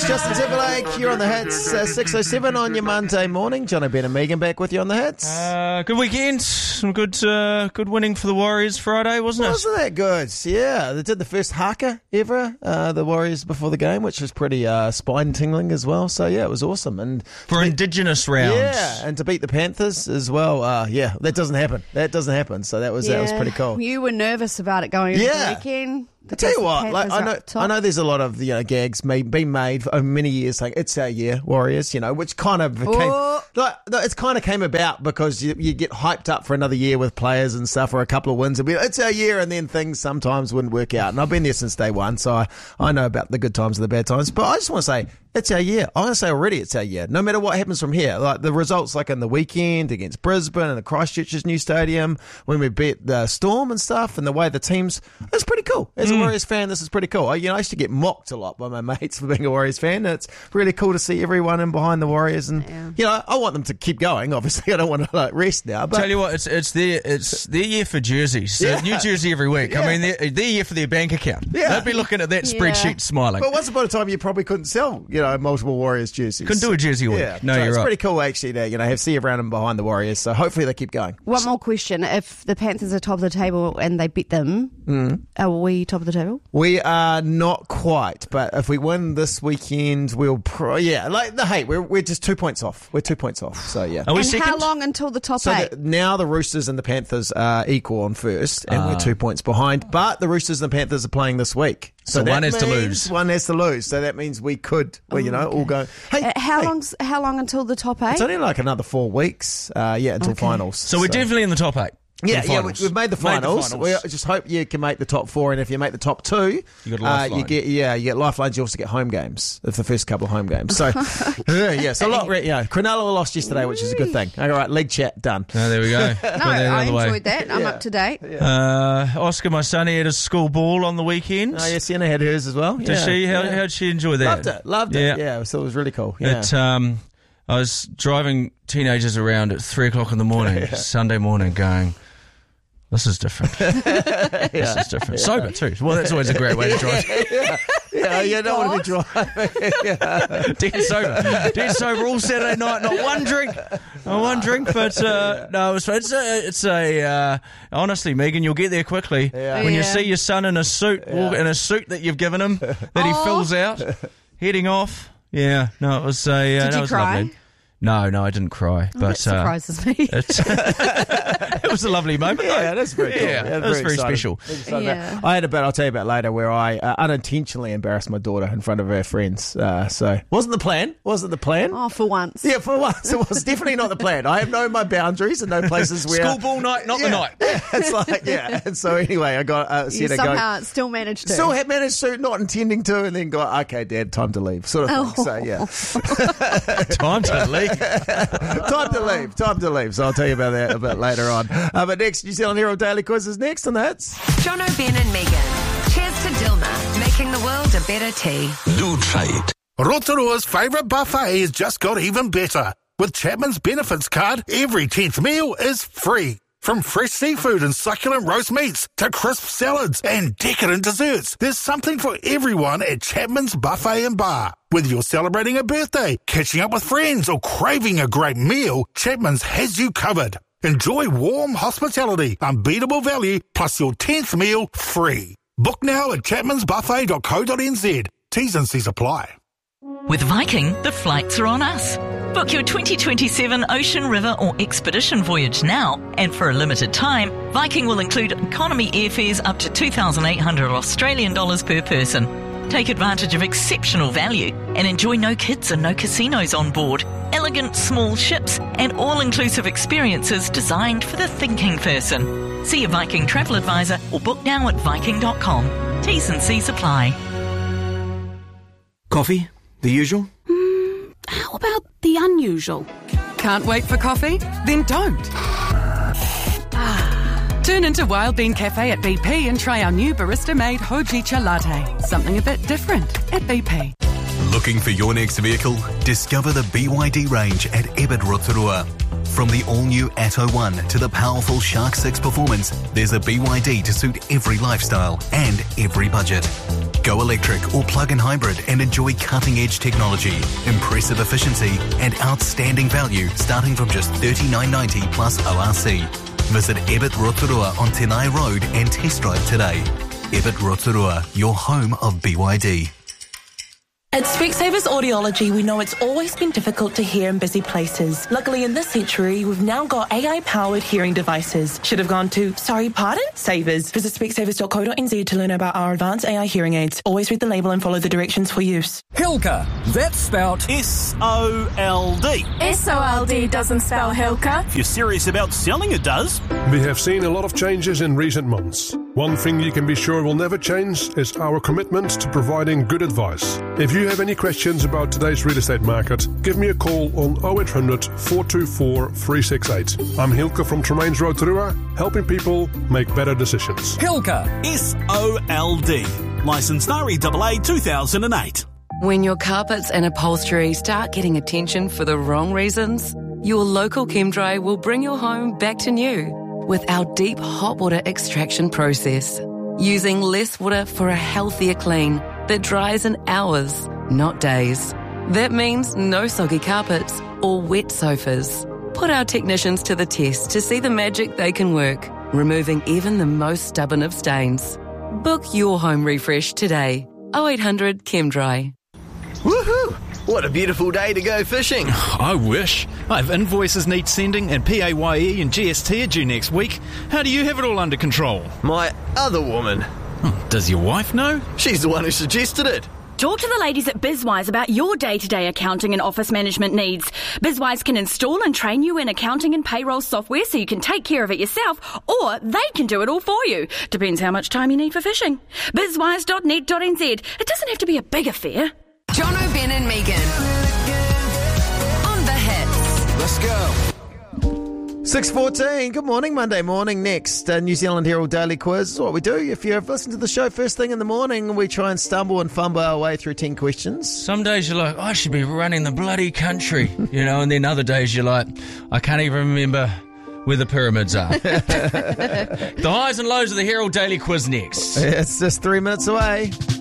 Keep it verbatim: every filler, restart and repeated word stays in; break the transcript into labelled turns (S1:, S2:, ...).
S1: Justin Timberlake, you're on the hits. Uh, six oh seven on your Monday morning. John O'Brien and Megan back with you on the hits.
S2: Uh, good weekend. Some good uh, good winning for the Warriors Friday, wasn't it?
S1: Wasn't that good? Yeah, they did the first haka ever, uh, the Warriors before the game, which was pretty uh, spine-tingling as well. So, yeah, it was awesome. And
S2: For
S1: beat,
S2: Indigenous rounds.
S1: Yeah, and to beat the Panthers as well. Uh, yeah, that doesn't happen. That doesn't happen. So that was
S3: yeah.
S1: that was pretty cool.
S3: You were nervous about it going into
S1: Yeah.
S3: the weekend.
S1: I tell you what,
S3: Panthers
S1: like, I
S3: are
S1: know,
S3: up top.
S1: I know there's a lot of you know gags made, been made for many years, saying it's our year, Warriors, you know, which kind of became,
S3: Oh.
S1: like, no, it's kind of came about because you, you get hyped up for another year with players and stuff, or a couple of wins, and be like, it's our year, and then things sometimes wouldn't work out. And I've been there since day one, so I, I know about the good times and the bad times. But I just want to say, it's our year. I'm going to say already it's our year. No matter what happens from here. Like the results like in the weekend against Brisbane and the Christchurch's new stadium, when we beat the Storm and stuff, and the way the teams, it's pretty cool. As a
S2: Mm.
S1: Warriors fan, this is pretty cool. I, you know, I used to get mocked a lot by my mates for being a Warriors fan. And it's really cool to see everyone in behind the Warriors. And,
S3: Yeah.
S1: you know, I want them to keep going. Obviously, I don't want to like rest now. But
S2: Tell you what, it's it's their it's their year for jerseys.
S1: Yeah.
S2: Uh, new jersey every week.
S1: Yeah.
S2: I mean, their, their year for their bank account.
S1: Yeah.
S2: They'd be looking at that
S3: Yeah.
S2: spreadsheet smiling.
S1: But once upon a time, you probably couldn't sell, you know, multiple Warriors jerseys.
S2: Couldn't do a jersey week.
S1: Yeah,
S2: No,
S1: so
S2: you're
S1: it's
S2: right.
S1: pretty cool actually to you know have see everyone in behind the Warriors. So hopefully they keep going.
S3: One more question. If the Panthers are top of the table and they beat them,
S1: Mm.
S3: are we top of the table?
S1: We are not quite, but if we win this weekend, we'll pro- yeah, like the hey, we're we're just two points off. We're two points off. So yeah.
S2: Are we
S3: and
S2: second?
S3: how long until the top
S1: So
S3: eight?
S1: the, now the Roosters and the Panthers are equal on first, and we're two points behind. But the Roosters and the Panthers are playing this week,
S2: So
S1: that
S2: one has to
S1: means
S2: lose.
S1: One has to lose. So that means we could, well, you know, all go. Hey,
S3: Uh, how
S1: hey,
S3: long's how long until the top eight?
S1: It's only like another four weeks. Uh, yeah, until
S3: Okay.
S1: finals.
S2: So we're definitely in the top eight.
S1: Yeah,
S2: The
S1: yeah, we,
S2: finals.
S1: we've made the finals. We just hope you can make the top four, and if you make the top two,
S2: You got a
S1: uh,
S2: lifeline.
S1: you get yeah, you get lifelines. You also get home games of the first couple of home games. So yeah, yeah, so a lot. You know, Cronulla lost yesterday, which is a good thing. All right, league chat done.
S2: Oh, there we go.
S3: no,
S2: Put that
S3: I
S2: out of the way.
S3: enjoyed that. I'm
S1: Yeah.
S3: up to date.
S2: Uh, Oscar, my son, he had a school ball on the weekend.
S1: Oh, yeah, Sienna had hers as well.
S2: Did
S1: yeah,
S2: she? How
S1: yeah.
S2: how'd she enjoy that?
S1: Loved it, loved it. Yeah, so it was really cool. Yeah.
S2: It, um, I was driving teenagers around at three o'clock in the morning, Sunday morning, going, this is different. This is different. Sober, too. Well, that's always a great way to drive.
S1: yeah, yeah, you don't want to be driving.
S2: Dead sober. Dead sober all Saturday night. Not one drink. Not one drink. But uh, no, it's, it's a, it's a uh, honestly, Megan, you'll get there quickly.
S1: Yeah.
S2: When you
S3: Yeah.
S2: see your son in a suit, walk, in a suit that you've given him, that he
S3: Aw.
S2: fills out, heading off. Yeah, no, it was a. Uh,
S3: Did
S2: that
S3: you
S2: was
S3: cry?
S2: lovely. No, no, I didn't cry.
S3: Oh,
S2: but
S3: that surprises
S2: uh,
S3: me.
S2: It's it was a lovely moment.
S1: Yeah, that's very cool.
S2: Yeah,
S1: Yeah,
S2: that was very
S1: exciting.
S2: special.
S1: Very exciting.
S3: Yeah.
S1: I had a bit, I'll tell you about later, where I uh, unintentionally embarrassed my daughter in front of her friends. Uh, so, wasn't the plan. Wasn't the plan.
S3: Oh, for once.
S1: Yeah, for once, it was definitely not the plan. I have known my boundaries and no places where...
S2: School ball night, not the
S1: Yeah,
S2: night.
S1: yeah, it's like, yeah. And so anyway, I got uh,
S3: You
S1: Sienna going...
S3: somehow still managed to.
S1: Still had managed to, not intending to, and then got, okay, Dad, time to leave, sort of thing. So, yeah.
S2: Time to leave.
S1: Time to leave, time to leave. So I'll tell you about that a bit later on. Uh, but next, New Zealand Herald Daily Quiz is next on the hits.
S4: John O'Brien and Megan. Cheers to Dilma, making the world a better tea.
S5: Do try it. Rotorua's favourite buffet has just got even better. With Chapman's Benefits card, every tenth meal is free. From fresh seafood and succulent roast meats to crisp salads and decadent desserts, there's something for everyone at Chapman's Buffet and Bar. Whether you're celebrating a birthday, catching up with friends, or craving a great meal, Chapman's has you covered. Enjoy warm hospitality, unbeatable value, plus your tenth meal free. Book now at chapmans buffet dot co dot n z. T's and C's apply.
S6: With Viking, the flights are on us. Book your twenty twenty-seven ocean, river or expedition voyage now, and for a limited time, Viking will include economy airfares up to two thousand eight hundred Australian dollars per person. Take advantage of exceptional value and enjoy no kids and no casinos on board, elegant small ships and all-inclusive experiences designed for the thinking person. See a Viking travel advisor or book now at viking dot com. T's and C's apply.
S7: Coffee? The usual?
S8: How about the unusual? Can't wait for coffee? Then don't. Turn into Wild Bean Cafe at B P and try our new barista-made Hojicha latte. Something a bit different at B P.
S9: Looking for your next vehicle? Discover the B Y D range at Ebert Rotorua. From the all-new Atto one to the powerful Shark six performance, there's a B Y D to suit every lifestyle and every budget. Go electric or plug-in hybrid and enjoy cutting-edge technology, impressive efficiency and outstanding value starting from just thirty-nine ninety plus O R C. Visit Ebit Rotorua on Tenai Road and test drive today. Ebit Rotorua, your home of B Y D.
S7: At Specsavers Audiology, we know it's always been difficult to hear in busy places. Luckily, in this century, we've now got A I-powered hearing devices. Should have gone to, sorry, pardon? Savers. Visit specsavers dot co dot n z to learn about our advanced A I hearing aids. Always read the label and follow the directions for use.
S10: Hilka. That's spelled
S11: S O L D.
S12: S O L D doesn't spell Hilka.
S11: If you're serious about selling, it does.
S13: We have seen a lot of changes in recent months. One thing you can be sure will never change is our commitment to providing good advice. If you have any questions about today's real estate market, give me a call on oh eight hundred, four two four, three six eight. I'm Hilke from Tremaines Rotorua, helping people make better decisions.
S10: Hilka.
S11: S O L D. Licensed R E A A two thousand eight.
S8: When your carpets and upholstery start getting attention for the wrong reasons, your local ChemDry will bring your home back to new with our deep hot water extraction process. Using less water for a healthier clean that dries in hours, not days. That means no soggy carpets or wet sofas. Put our technicians to the test to see the magic they can work, removing even the most stubborn of stains. Book your home refresh today. oh eight hundred ChemDry.
S14: Woohoo! What a beautiful day to go fishing.
S15: I wish. I have invoices need sending and P A Y E and G S T are due next week. How do you have it all under control?
S14: My other woman.
S15: Oh, does your wife know?
S14: She's the one who suggested it.
S16: Talk to the ladies at BizWise about your day-to-day accounting and office management needs. BizWise can install and train you in accounting and payroll software so you can take care of it yourself, or they can do it all for you. Depends how much time you need for fishing. bizwise dot net dot n z. It doesn't have to be a big affair.
S4: Jono, Ben and Megan. On the hits.
S14: Let's go.
S1: six fourteen, good morning, Monday morning. Next, uh, New Zealand Herald Daily Quiz. This is what we do. If you've listened to the show first thing in the morning, we try and stumble and fumble our way through ten questions.
S2: Some days you're like, I should be running the bloody country, you know, and then other days you're like, I can't even remember where the pyramids are. The highs and lows of the Herald Daily Quiz next.
S1: It's just three minutes away.